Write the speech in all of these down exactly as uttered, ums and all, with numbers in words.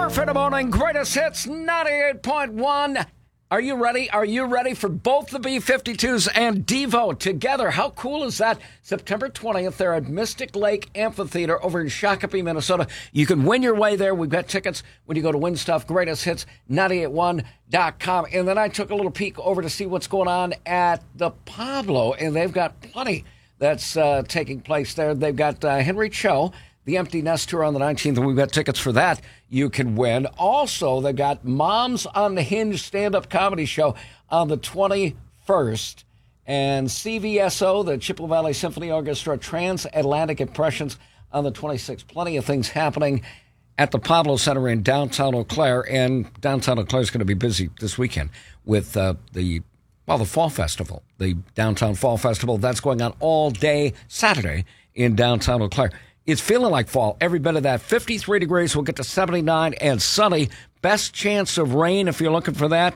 Murph in the morning, greatest hits, ninety-eight point one. Are you ready? Are you ready for both the B fifty-twos and Devo together? How cool is that? September twentieth, they're at Mystic Lake Amphitheater over in Shakopee, Minnesota. You can win your way there. We've got tickets when you go to Win Stuff, greatest hits, nine eight one dot com. And then I took a little peek over to see what's going on at the Pablo, and they've got plenty that's uh, taking place there. They've got uh, Henry Cho, the Empty Nest Tour on the nineteenth, and we've got tickets for that you can win. Also, they've got Moms on the Hinge stand-up comedy show on the twenty-first. And C V S O, the Chippewa Valley Symphony Orchestra, Transatlantic Impressions on the twenty-sixth. Plenty of things happening at the Pablo Center in downtown Eau Claire. And downtown Eau Claire is going to be busy this weekend with uh, the, well, the Fall Festival, the Downtown Fall Festival. That's going on all day Saturday in downtown Eau Claire. It's feeling like fall, every bit of that. fifty-three degrees, we'll get to seventy-nine and sunny. Best chance of rain if you're looking for that.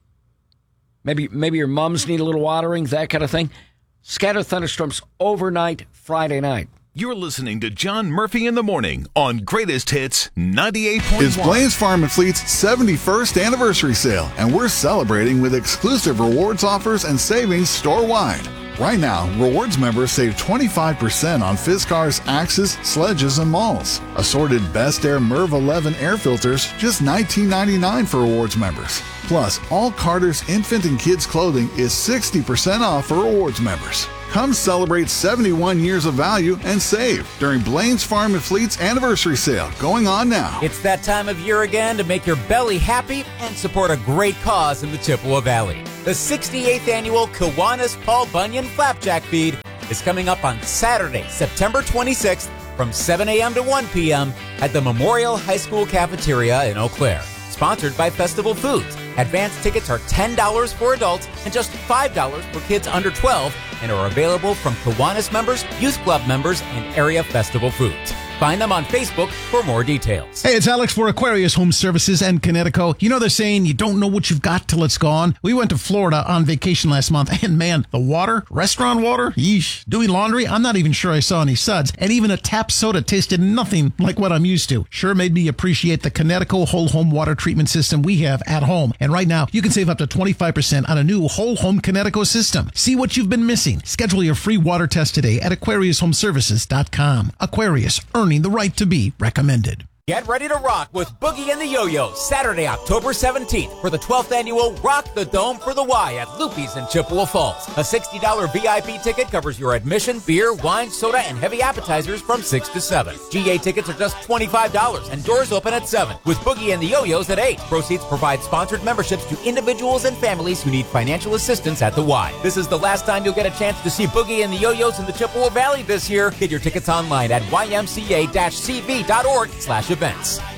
Maybe maybe your mums need a little watering, that kind of thing. Scattered thunderstorms overnight Friday night. You're listening to John Murphy in the Morning on Greatest Hits ninety-eight point one. It's Blaine's Farm and Fleet's seventy-first anniversary sale, and we're celebrating with exclusive rewards offers and savings store-wide. Right now, Rewards members save twenty-five percent on Fiskars, Axes, Sledges, and Malls. Assorted Best Air Merv eleven air filters, just nineteen ninety-nine for Rewards members. Plus, all Carter's infant and kids clothing is sixty percent off for Rewards members. Come celebrate seventy-one years of value and save during Blaine's Farm and Fleet's anniversary sale going on now. It's that time of year again to make your belly happy and support a great cause in the Chippewa Valley. The sixty-eighth annual Kiwanis Paul Bunyan Flapjack Feed is coming up on Saturday, September twenty-sixth from seven a.m. to one p.m. at the Memorial High School Cafeteria in Eau Claire. Sponsored by Festival Foods. Advance tickets are ten dollars for adults and just five dollars for kids under twelve and are available from Kiwanis members, Youth Club members, and Area Festival Foods. Find them on Facebook for more details. Hey, it's Alex for Aquarius Home Services and Connecticut. You know they're saying you don't know what you've got till it's gone. We went to Florida on vacation last month, and man, the water, restaurant water, yeesh. Doing laundry, I'm not even sure I saw any suds, and even a tap soda tasted nothing like what I'm used to. Sure made me appreciate the Connecticut Whole Home Water Treatment System we have at home. And right now, you can save up to twenty-five percent on a new Whole Home Connecticut system. See what you've been missing. Schedule your free water test today at aquarius home services dot com. Aquarius, earning the right to be recommended. Get ready to rock with Boogie and the Yo-Yos Saturday, October seventeenth for the twelfth annual Rock the Dome for the Y at Loopy's in Chippewa Falls. A sixty dollars V I P ticket covers your admission, beer, wine, soda, and heavy appetizers from six to seven. G A tickets are just twenty-five dollars and doors open at seven. With Boogie and the Yo-Yos at eight. Proceeds provide sponsored memberships to individuals and families who need financial assistance at the Y. This is the last time you'll get a chance to see Boogie and the Yo-Yos in the Chippewa Valley this year. Get your tickets online at y m c a dash c v dot org slash events.